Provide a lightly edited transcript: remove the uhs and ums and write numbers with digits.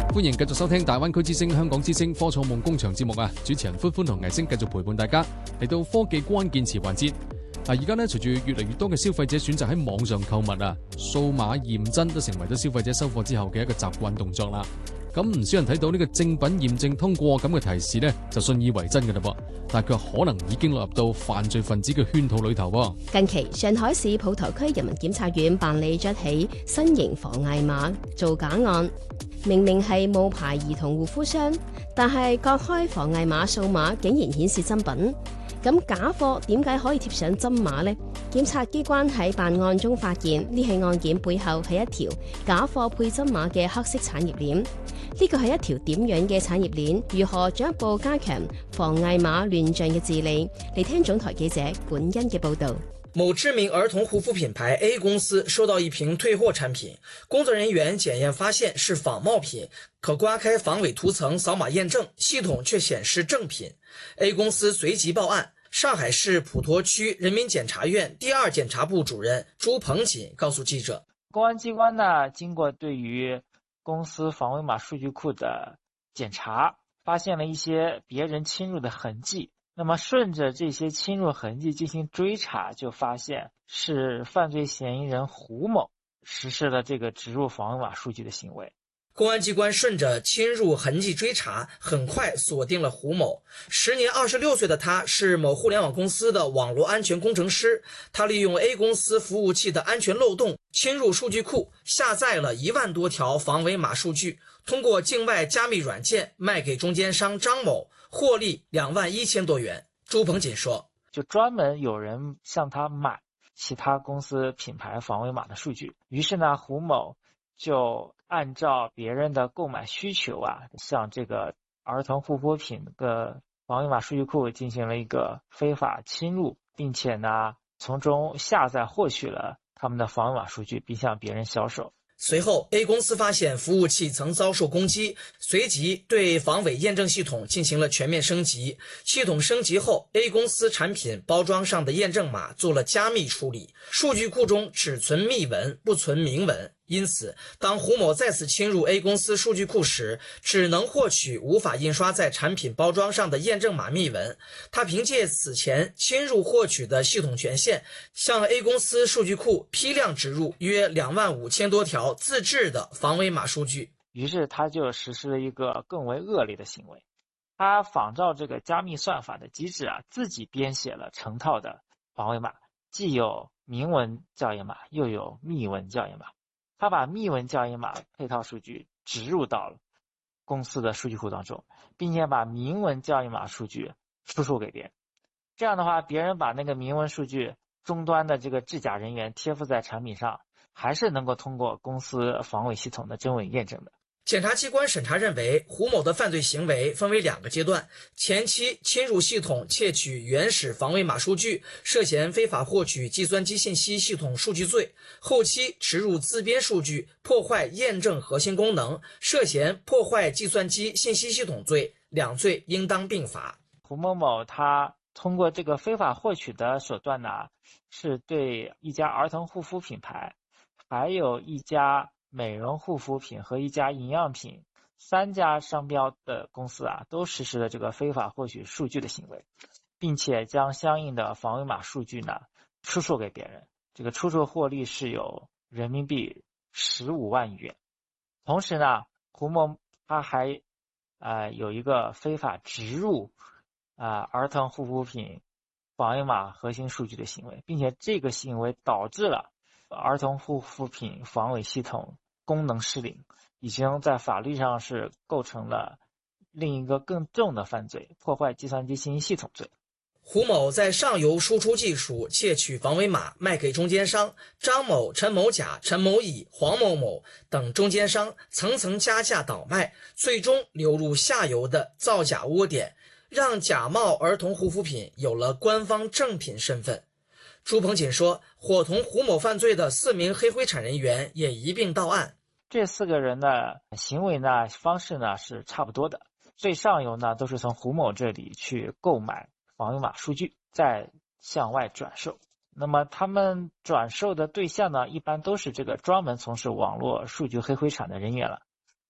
歡迎繼續收聽大灣區之聲、香港之聲科創夢工場節目啊！主持人歡歡同藝星繼續陪伴大家嚟到科技關鍵詞環節。而家隨住越嚟越多嘅消費者選擇喺網上購物啊，數碼驗真都成為咗消費者收貨之後嘅一個習慣動作啦。咁唔少人睇到呢個正品驗證通過咁嘅提示呢，就信以為真嘅啦噃。但係佢可能已經落入到犯罪分子嘅圈套裏頭。 近期上海市普陀區人民檢察院辦理咗起新型防偽碼造假案，明明係冒牌兒童護膚商，但係割開防偽碼數碼竟然顯示真品。咁假貨點解可以貼上真碼呢？檢察機關喺辦案中發現，呢起案件背後係一條假貨配真碼嘅黑色產業鏈。呢個係一條點樣嘅產業鏈？如何進一步加強防偽碼亂象嘅治理？嚟聽總台記者管恩嘅報道。 某知名兒童護膚品牌 A 公司收到一瓶退貨產品，工作人員檢驗發現是仿冒品，可刮開防偽塗層掃碼驗證，系統卻顯示正品。A 公司隨即報案。上海市普陀區人民檢察院第二檢察部主任朱鵬錦告訴記者， 公安機關呢，經過對於公司防偽碼數據庫的檢查，發現了一些別人侵入的痕跡。那麼順着這些侵入痕跡進行追查，就發現是犯罪嫌疑人胡某實施了這個植入防偽碼數據的行為。 公安機關順着侵入痕跡追查，很快鎖定了胡某。時年26歲的他是某互聯網公司的網絡安全工程師，他利用 A 公司服務器的安全漏洞，侵入數據庫，下載了1萬多條防偽碼數據，通過境外加密軟件賣給中間商張某，獲利21000多元。朱鵬錦說， 就專門有人向他買其他公司品牌防偽碼的數據，於是呢，胡某就按照別人的購買需求啊，向這個兒童護膚品的防偽碼數據庫進行了一個非法侵入，並且呢，從中下載獲取了他們的防偽碼數據，並向別人銷售。 隨後 A 公司發現服務器曾遭受攻擊，隨即對防偽驗證系統進行了全面升級。系統升級後， A 公司產品包裝上的驗證碼做了加密處理，數據庫中只存密文，不存明文。因此，當胡某再次侵入 A 公司數據庫時，只能獲取無法印刷在產品包裝上的驗證碼密文。他憑借此前侵入獲取的系統權限，向 A 公司數據庫批量植入約25000多條自製的防偽碼數據。 於是他就實施了一個更為惡劣的行為，他仿照這個加密算法的機制啊，自己編寫了成套的防偽碼，既有明文校驗碼，又有密文校驗碼。他把密文校驗碼配套數據植入到了公司的數據庫當中，並且把明文校驗碼數據出售給別人。這樣的話，別人把那個明文數據終端的這個制假人員貼附在產品上，還是能夠通過公司防偽系統的真偽驗證的。 檢察機關審查認為，胡某的犯罪行為分為2個階段，前期侵入系統竊取原始防偽碼數據，涉嫌非法獲取計算機信息系統數據罪；後期植入自編數據，破壞驗證核心功能，涉嫌破壞計算機信息系統罪，兩罪應當併罰。 胡某某他通過這個非法獲取的手段呢，是對一家兒童護膚品牌，還有一家美容護膚品和一家營養品3家商標的公司啊，都實施了這個非法獲取數據的行為，並且將相應的防偽碼數據呢出售給別人，這個出售獲利是有人民幣15萬元。同時呢，胡某他還有一個非法植入兒童護膚品防偽碼核心數據的行為，並且這個行為導致了兒童護膚品防偽系統功能失靈，已經在法律上是構成了另一個更重的犯罪，破壞計算機信息系統罪。 胡某在上游輸出技術竊取防偽碼賣給中間商張某、陳某甲、陳某乙、黃某某等中間商，層層加價倒賣，最終流入下游的造假窩點，讓假冒兒童護膚品有了官方正品身份。朱鵬錦說，夥同胡某犯罪的4名黑灰產人員也一併到案。 這4個人的行為呢，方式呢是差不多的。最上游呢，都是從胡某這裡去購買防偽碼數據，再向外轉售。那麼他們轉售的對象呢，一般都是這個專門從事網絡數據黑灰產的人員了。